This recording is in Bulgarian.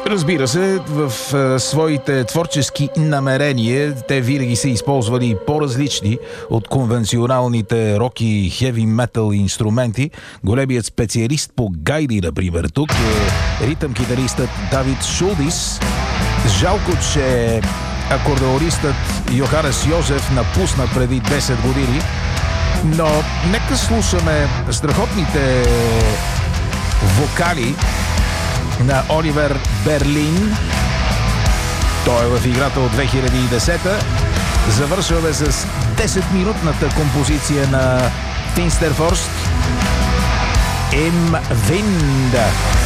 Разбира се, в своите творчески намерения те винаги са използвали по-различни от конвенционалните рок и хеви метал инструменти. Големият специалист по гайди, например, тук е ритъм-китаристът Давид Шулдис. Жалко, че акордеонистът Йоханес Йозеф напусна преди 10 години, но нека слушаме страхотните вокали на Оливер Берлин. Той е в играта от 2010-та. Завършваме с 10-минутната композиция на Finsterfrost Im Wind.